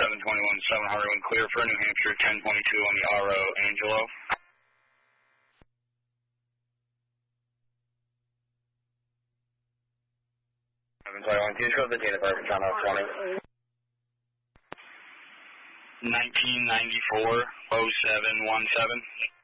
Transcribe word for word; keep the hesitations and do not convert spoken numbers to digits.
seven twenty-one, seven Harlan, clear for New Hampshire, ten twenty-two on the R O, Angelo. seven twenty-one, can you show the data birth on oh twenty? nineteen ninety-four, oh seven one seven.